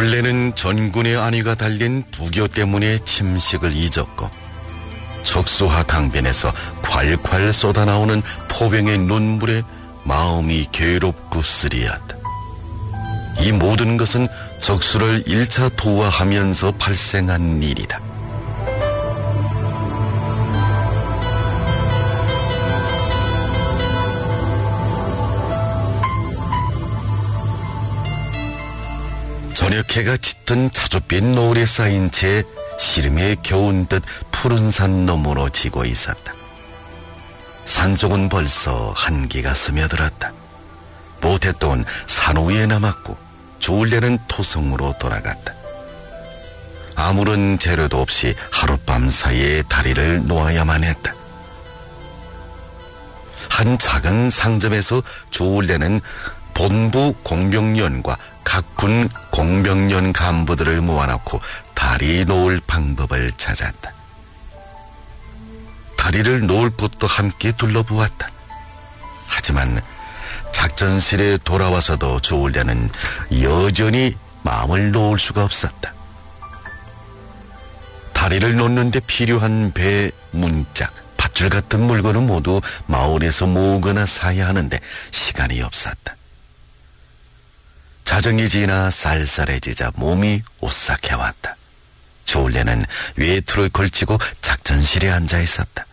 조울레는 전군의 안위가 달린 부교 때문에 침식을 잊었고 적수하 강변에서 콸콸 쏟아나오는 포병의 눈물에 마음이 괴롭고 쓰리하다. 이 모든 것은 적수를 1차 투하하면서 발생한 일이다. 저녁해가 짙은 차조빛 노을에 쌓인 채 시름에 겨운 듯 푸른 산 너머로 지고 있었다. 산속은 벌써 한기가 스며들었다. 모태똥은 산 위에 남았고 조울레는 토성으로 돌아갔다. 아무런 재료도 없이 하룻밤 사이에 다리를 놓아야만 했다. 한 작은 상점에서 조울레는 본부 공병연과 각 군 공병연 간부들을 모아놓고 다리 놓을 방법을 찾았다. 다리를 놓을 곳도 함께 둘러보았다. 하지만 작전실에 돌아와서도 조울레는 여전히 마음을 놓을 수가 없었다. 다리를 놓는데 필요한 배, 문짝, 밧줄 같은 물건은 모두 마을에서 모으거나 사야 하는데 시간이 없었다. 자정이 지나 쌀쌀해지자 몸이 오싹해왔다. 조울레는 외투를 걸치고 작전실에 앉아 있었다.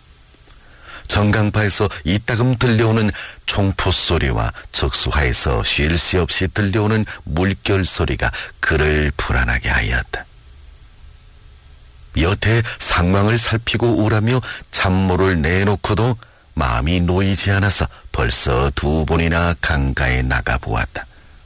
전강파에서 이따금 들려오는 총포 소리와 적수하에서 쉴 새 없이 들려오는 물결 소리가 그를 불안하게 하였다. 여태 상황을 살피고 우라며 참모를 내놓고도 마음이 놓이지 않아서 벌써 2번이나 강가에 나가보았다.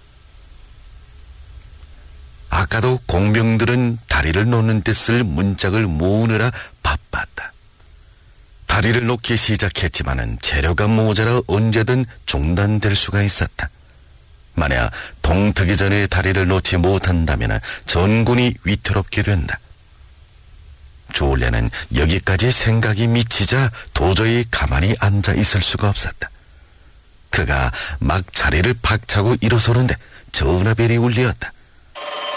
아까도 공병들은 다리를 놓는 데 쓸 문짝을 모으느라 바빴다. 다리를 놓기 시작했지만은 재료가 모자라 언제든 중단될 수가 있었다. 만약 동트기 전에 다리를 놓지 못한다면 전군이 위태롭게 된다. 조울레는 여기까지 생각이 미치자 도저히 가만히 앉아 있을 수가 없었다. 그가 막 자리를 박차고 일어서는데 전화벨이 울렸다.